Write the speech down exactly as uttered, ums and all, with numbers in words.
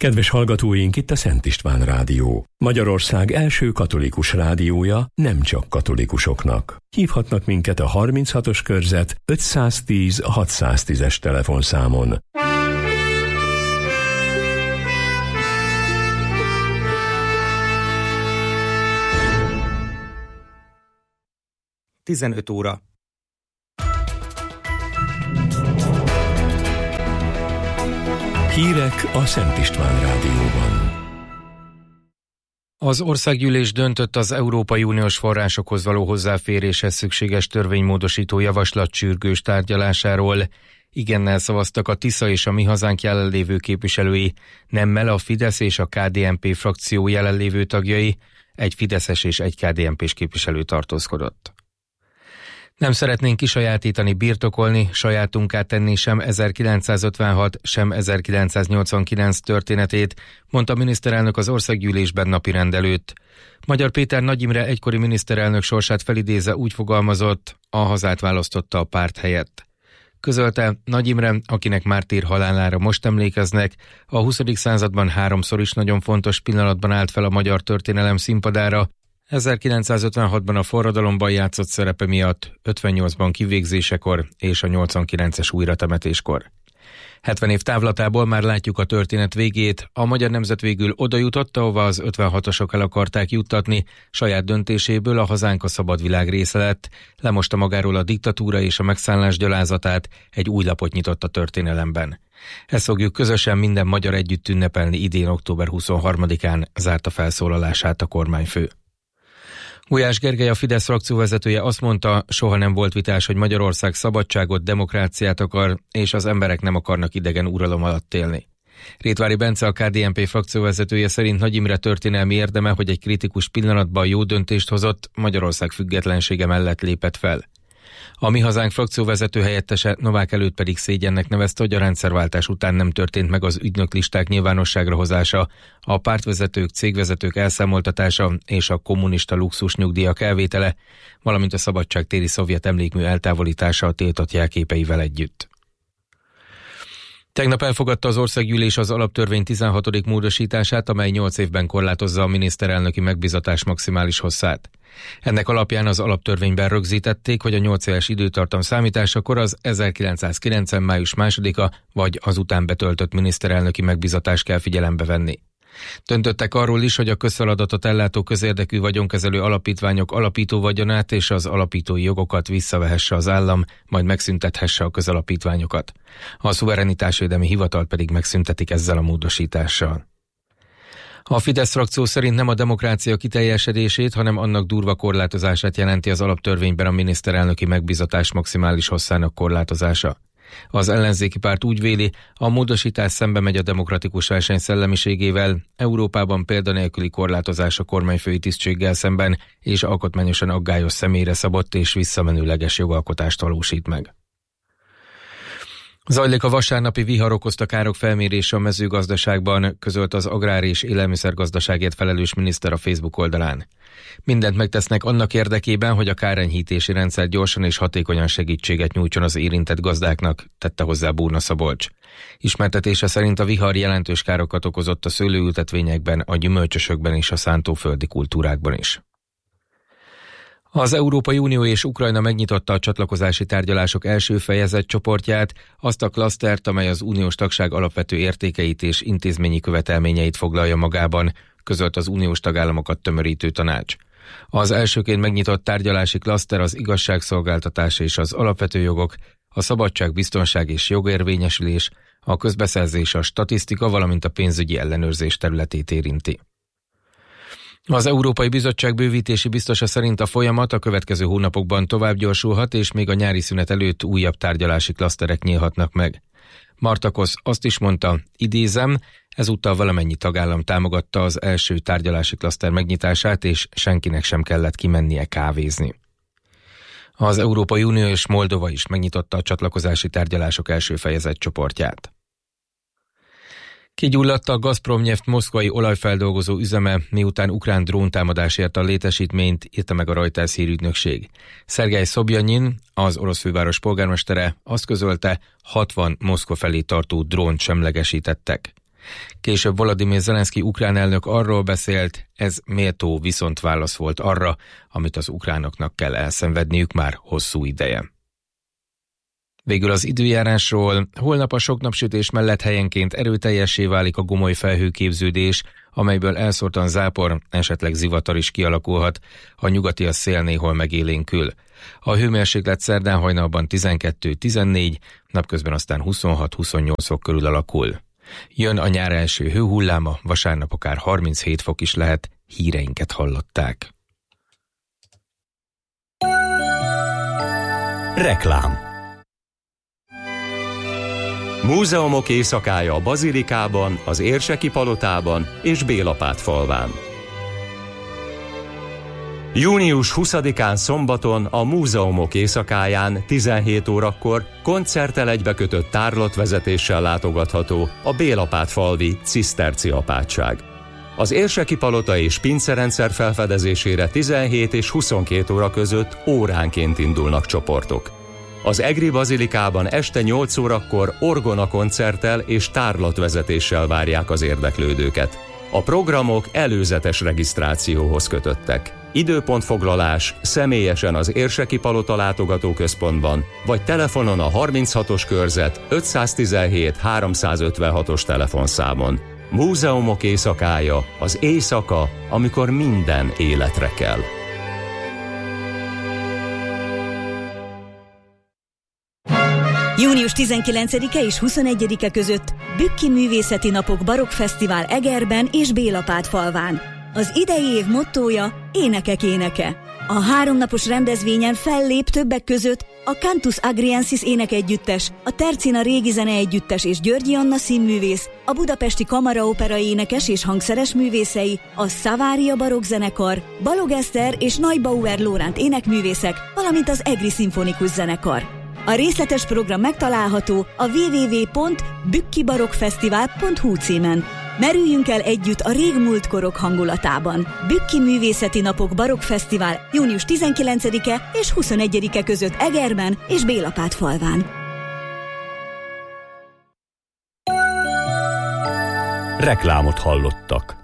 Kedves hallgatóink, itt a Szent István Rádió. Magyarország első katolikus rádiója, nem csak katolikusoknak. Hívhatnak minket a harminchatos körzet ötszáztíz hatszáztízes telefonszámon. tizenöt óra. Hírek a Szent István Rádióban. Az országgyűlés döntött az Európai Uniós forrásokhoz való hozzáféréshez szükséges törvénymódosító javaslat sürgős tárgyalásáról. Igennel szavaztak a Tisza és a Mi Hazánk jelenlévő képviselői, nemmel a Fidesz és a ká dé en pé frakció jelenlévő tagjai, egy fideszes és egy ká dé en pés képviselő tartózkodott. Nem szeretnénk kisajátítani, birtokolni, sajátunká tenni sem ezerkilencszázötvenhat, sem ezerkilencszáznyolcvankilenc történetét, mondta a miniszterelnök az országgyűlésben napirend előtt. Magyar Péter Nagy Imre egykori miniszterelnök sorsát felidézve úgy fogalmazott, a hazát választotta a párt helyett. Közölte, Nagy Imre, akinek mártír halálára most emlékeznek, a huszadik században háromszor is nagyon fontos pillanatban állt fel a magyar történelem színpadára, ezerkilencszázötvenhatban a forradalomban játszott szerepe miatt, ötvennyolcban kivégzésekor és a nyolcvankilences újratemetéskor. hetven év távlatából már látjuk a történet végét, a magyar nemzet végül oda jutott, ahova az ötvenhatosok el akarták juttatni, saját döntéséből a hazánk a szabad világ része lett, lemosta magáról a diktatúra és a megszállás gyalázatát, egy új lapot nyitott a történelemben. Ezt fogjuk közösen minden magyar együtt ünnepelni idén október huszonharmadikán, zárta felszólalását a kormányfő. Gulyás Gergely, a Fidesz frakcióvezetője azt mondta, soha nem volt vitás, hogy Magyarország szabadságot, demokráciát akar, és az emberek nem akarnak idegen uralom alatt élni. Rétvári Bence, a ká dé en pé frakcióvezetője szerint Nagy Imre történelmi érdeme, hogy egy kritikus pillanatban jó döntést hozott, Magyarország függetlensége mellett lépett fel. A Mi Hazánk frakcióvezető helyettese Novák előtt pedig szégyennek nevezte, hogy a rendszerváltás után nem történt meg az ügynöklisták nyilvánosságra hozása, a pártvezetők, cégvezetők elszámoltatása és a kommunista luxus nyugdíjak elvétele, valamint a szabadságtéri szovjet emlékmű eltávolítása a tiltott jelképeivel együtt. Tegnap elfogadta az országgyűlés az alaptörvény tizenhatodik módosítását, amely nyolc évben korlátozza a miniszterelnöki megbízatás maximális hosszát. Ennek alapján az alaptörvényben rögzítették, hogy a nyolc éves időtartam számításakor az ezerkilencszázkilencven. május másodika vagy azután betöltött miniszterelnöki megbízatást kell figyelembe venni. Döntöttek arról is, hogy a közfeladatot ellátó közérdekű vagyonkezelő alapítványok alapító vagyonát és az alapítói jogokat visszavehesse az állam, majd megszüntethesse a közalapítványokat. A szuverenitásvédelmi hivatalt pedig megszüntetik ezzel a módosítással. A Fidesz frakció szerint nem a demokrácia kiteljesedését, hanem annak durva korlátozását jelenti az alaptörvényben a miniszterelnöki megbízatás maximális hosszának korlátozása. Az ellenzéki párt úgy véli, a módosítás szembe megy a demokratikus verseny szellemiségével, Európában példanélküli korlátozás a kormányfői tisztséggel szemben, és alkotmányosan aggályos személyre szabott és visszamenőleges jogalkotást valósít meg. Zajlik a vasárnapi vihar okozta károk felmérése a mezőgazdaságban, közölt az agrár- és élelmiszergazdaságért felelős miniszter a Facebook oldalán. Mindent megtesznek annak érdekében, hogy a kárenyhítési rendszer gyorsan és hatékonyan segítséget nyújtson az érintett gazdáknak, tette hozzá Búrna Szabolcs. Ismertetése szerint a vihar jelentős károkat okozott a szőlőültetvényekben, a gyümölcsösökben és a szántóföldi kultúrákban is. Az Európai Unió és Ukrajna megnyitotta a csatlakozási tárgyalások első fejezet csoportját, azt a klasztert, amely az uniós tagság alapvető értékeit és intézményi követelményeit foglalja magában, közölt az uniós tagállamokat tömörítő tanács. Az elsőként megnyitott tárgyalási klaszter az igazságszolgáltatás és az alapvető jogok, a szabadság, biztonság és jogérvényesülés, a közbeszerzés, a statisztika, valamint a pénzügyi ellenőrzés területét érinti. Az Európai Bizottság bővítési biztosa szerint a folyamat a következő hónapokban tovább gyorsulhat, és még a nyári szünet előtt újabb tárgyalási klaszterek nyílhatnak meg. Marta Kosz azt is mondta, idézem, ezúttal valamennyi tagállam támogatta az első tárgyalási klaszter megnyitását, és senkinek sem kellett kimennie kávézni. Az Európai Unió és Moldova is megnyitotta a csatlakozási tárgyalások első fejezet csoportját. Kigyulladt a Gazpromneft moszkvai olajfeldolgozó üzeme, miután ukrán dróntámadás ért a létesítményt, írta meg a Reuters hírügynökség. Szergej Szobjanyin, az orosz főváros polgármestere azt közölte, hatvan Moszkva felé tartó drónt semlegesítettek. Később Volodymyr Zelenszky ukrán elnök arról beszélt, ez méltó viszontválasz volt arra, amit az ukránoknak kell elszenvedniük már hosszú ideje. Végül az időjárásról. Holnap a sok napsütés mellett helyenként erőteljessé válik a gomoly felhőképződés, amelyből elszórtan zápor, esetleg zivatar is kialakulhat, a nyugati a szél néhol megélénkül. A hőmérséklet szerdán hajnalban tizenkettő-tizennégy, napközben aztán huszonhat-huszonnyolc fok körül alakul. Jön a nyár első hőhulláma, vasárnap akár harminchét fok is lehet, híreinket hallották. Reklám. Múzeumok éjszakája a Bazilikában, az Érseki palotában és Bélapát falván. június huszadikán szombaton a Múzeumok éjszakáján tizenhét órakor koncerttel egybekötött tárlatvezetéssel látogatható a Bélapát falvi ciszterci apátság. Az Érseki palota és pincerendszer felfedezésére tizenhét és huszonkét óra között óránként indulnak csoportok. Az Egri Bazilikában este nyolc órakor orgona koncerttel és tárlatvezetéssel várják az érdeklődőket. A programok előzetes regisztrációhoz kötöttek. Időpontfoglalás személyesen az Érseki Palota látogatóközpontban, vagy telefonon a harminchatos körzet ötszáztizenhét háromszázötvenhatos telefonszámon. Múzeumok éjszakája, az éjszaka, amikor minden életre kell. június tizenkilencedike és huszonegyedike között Bükki Művészeti Napok Barokkfesztivál Egerben és Bélapát falván. Az idei év mottója Énekek éneke. A háromnapos rendezvényen fellép többek között a Cantus Agriensis énekegyüttes, a Tercina Régi Zeneegyüttes és Györgyi Anna színművész, a Budapesti Kamaraopera énekes és hangszeres művészei, a Szavária barokkzenekar, Balog Eszter és Neubauer Lóránt énekművészek, valamint az Egri Szimfonikus Zenekar. A részletes program megtalálható a double-u double-u double-u pont bükkibarokkfesztivál pont hu címen. Merüljünk el együtt a régmúlt korok hangulatában. Bükki Művészeti Napok Barokkfesztivál június tizenkilencedike és huszonegyedike között Egerben és Bélapát falván. Reklámot hallottak.